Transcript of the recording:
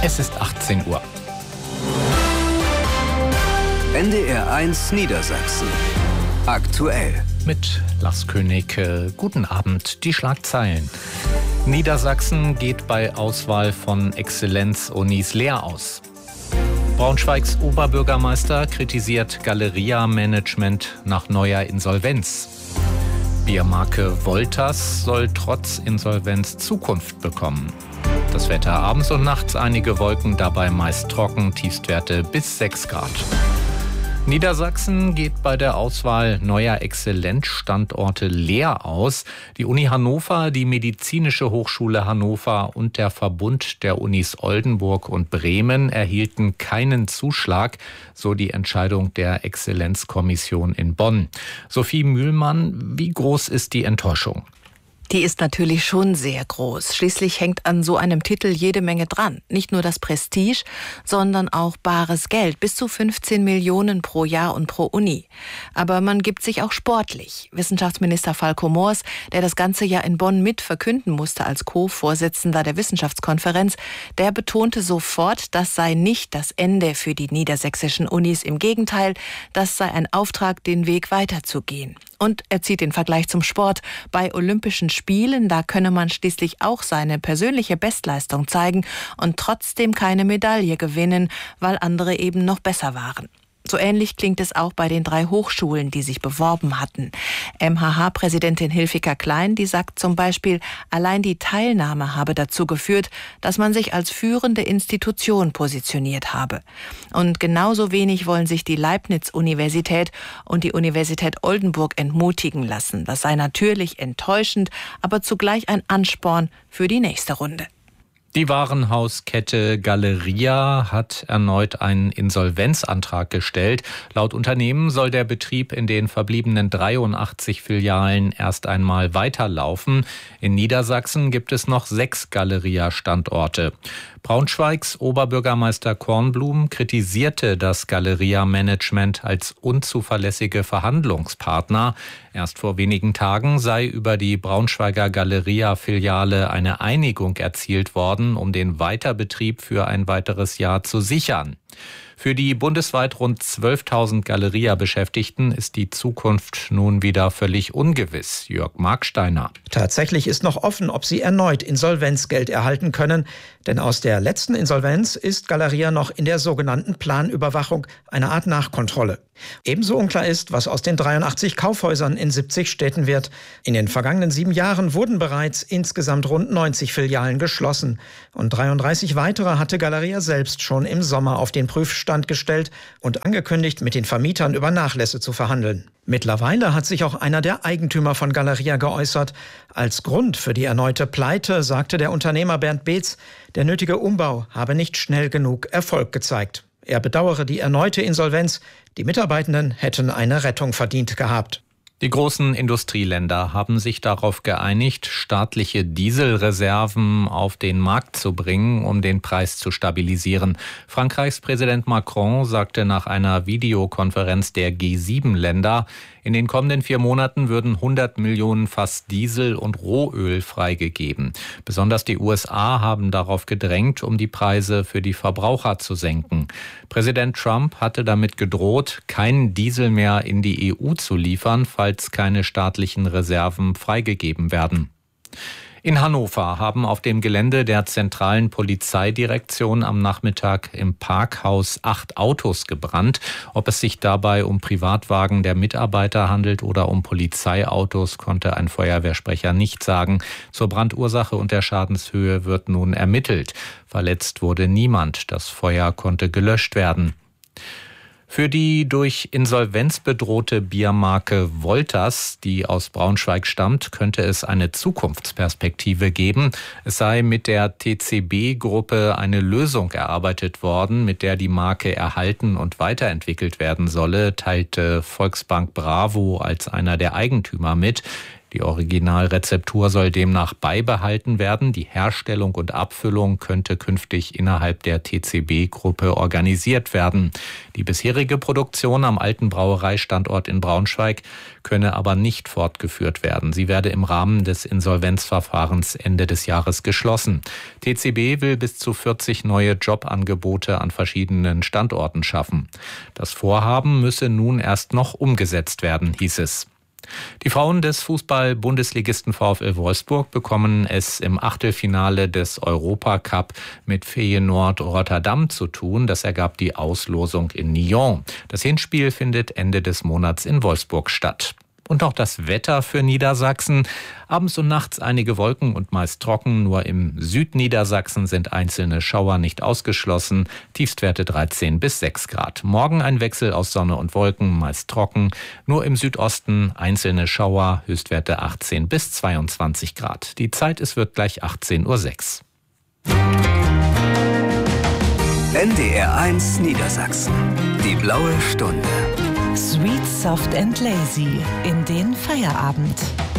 Es ist 18 Uhr. NDR 1 Niedersachsen. Aktuell. Mit Lars König. Guten Abend. Die Schlagzeilen. Niedersachsen geht bei Auswahl von Exzellenzunis leer aus. Braunschweigs Oberbürgermeister kritisiert Galeria-Management nach neuer Insolvenz. Biermarke Wolters soll trotz Insolvenz Zukunft bekommen. Das Wetter abends und nachts einige Wolken, dabei meist trocken, Tiefstwerte bis 6 Grad. Niedersachsen geht bei der Auswahl neuer Exzellenzstandorte leer aus. Die Uni Hannover, die Medizinische Hochschule Hannover und der Verbund der Unis Oldenburg und Bremen erhielten keinen Zuschlag, so die Entscheidung der Exzellenzkommission in Bonn. Sophie Mühlmann, wie groß ist die Enttäuschung? Die ist natürlich schon sehr groß. Schließlich hängt an so einem Titel jede Menge dran. Nicht nur das Prestige, sondern auch bares Geld. Bis zu 15 Millionen pro Jahr und pro Uni. Aber man gibt sich auch sportlich. Wissenschaftsminister Falco Moors, der das ganze Jahr in Bonn mit verkünden musste als Co-Vorsitzender der Wissenschaftskonferenz, der betonte sofort, das sei nicht das Ende für die niedersächsischen Unis. Im Gegenteil, das sei ein Auftrag, den Weg weiterzugehen. Und er zieht den Vergleich zum Sport. Bei Olympischen Spielen, da könne man schließlich auch seine persönliche Bestleistung zeigen und trotzdem keine Medaille gewinnen, weil andere eben noch besser waren. So ähnlich klingt es auch bei den 3 Hochschulen, die sich beworben hatten. MHH-Präsidentin Hilfika Klein, die sagt zum Beispiel, allein die Teilnahme habe dazu geführt, dass man sich als führende Institution positioniert habe. Und genauso wenig wollen sich die Leibniz-Universität und die Universität Oldenburg entmutigen lassen. Das sei natürlich enttäuschend, aber zugleich ein Ansporn für die nächste Runde. Die Warenhauskette Galeria hat erneut einen Insolvenzantrag gestellt. Laut Unternehmen soll der Betrieb in den verbliebenen 83 Filialen erst einmal weiterlaufen. In Niedersachsen gibt es noch 6 Galeria-Standorte. Braunschweigs Oberbürgermeister Kornblum kritisierte das Galeria-Management als unzuverlässige Verhandlungspartner. Erst vor wenigen Tagen sei über die Braunschweiger Galeria-Filiale eine Einigung erzielt worden, um den Weiterbetrieb für ein weiteres Jahr zu sichern. Für die bundesweit rund 12.000 Galeria-Beschäftigten ist die Zukunft nun wieder völlig ungewiss. Jörg Marksteiner. Tatsächlich ist noch offen, ob sie erneut Insolvenzgeld erhalten können. Denn aus der letzten Insolvenz ist Galeria noch in der sogenannten Planüberwachung, eine Art Nachkontrolle. Ebenso unklar ist, was aus den 83 Kaufhäusern in 70 Städten wird. In den vergangenen 7 Jahren wurden bereits insgesamt rund 90 Filialen geschlossen. Und 33 weitere hatte Galeria selbst schon im Sommer auf den Prüfstand gestellt und angekündigt, mit den Vermietern über Nachlässe zu verhandeln. Mittlerweile hat sich auch einer der Eigentümer von Galeria geäußert. Als Grund für die erneute Pleite sagte der Unternehmer Bernd Beetz, der nötige Umbau habe nicht schnell genug Erfolg gezeigt. Er bedauere die erneute Insolvenz. Die Mitarbeitenden hätten eine Rettung verdient gehabt. Die großen Industrieländer haben sich darauf geeinigt, staatliche Dieselreserven auf den Markt zu bringen, um den Preis zu stabilisieren. Frankreichs Präsident Macron sagte nach einer Videokonferenz der G7-Länder, in den kommenden 4 Monaten würden 100 Millionen Fass Diesel und Rohöl freigegeben. Besonders die USA haben darauf gedrängt, um die Preise für die Verbraucher zu senken. Präsident Trump hatte damit gedroht, keinen Diesel mehr in die EU zu liefern, falls keine staatlichen Reserven freigegeben werden. In Hannover haben auf dem Gelände der zentralen Polizeidirektion am Nachmittag im Parkhaus 8 Autos gebrannt. Ob es sich dabei um Privatwagen der Mitarbeiter handelt oder um Polizeiautos, konnte ein Feuerwehrsprecher nicht sagen. Zur Brandursache und der Schadenshöhe wird nun ermittelt. Verletzt wurde niemand. Das Feuer konnte gelöscht werden. Für die durch Insolvenz bedrohte Biermarke Wolters, die aus Braunschweig stammt, könnte es eine Zukunftsperspektive geben. Es sei mit der TCB-Gruppe eine Lösung erarbeitet worden, mit der die Marke erhalten und weiterentwickelt werden solle, teilte Volksbank Bravo als einer der Eigentümer mit. Die Originalrezeptur soll demnach beibehalten werden. Die Herstellung und Abfüllung könnte künftig innerhalb der TCB-Gruppe organisiert werden. Die bisherige Produktion am alten Brauereistandort in Braunschweig könne aber nicht fortgeführt werden. Sie werde im Rahmen des Insolvenzverfahrens Ende des Jahres geschlossen. TCB will bis zu 40 neue Jobangebote an verschiedenen Standorten schaffen. Das Vorhaben müsse nun erst noch umgesetzt werden, hieß es. Die Frauen des Fußball-Bundesligisten VfL Wolfsburg bekommen es im Achtelfinale des Europacup mit Feyenoord Rotterdam zu tun. Das ergab die Auslosung in Nyon. Das Hinspiel findet Ende des Monats in Wolfsburg statt. Und auch das Wetter für Niedersachsen. Abends und nachts einige Wolken und meist trocken. Nur im Südniedersachsen sind einzelne Schauer nicht ausgeschlossen. Tiefstwerte 13 bis 6 Grad. Morgen ein Wechsel aus Sonne und Wolken, meist trocken. Nur im Südosten einzelne Schauer, Höchstwerte 18 bis 22 Grad. Die Zeit, es wird gleich 18:06 Uhr. NDR1 Niedersachsen. Die blaue Stunde. Sweet, soft and lazy in den Feierabend.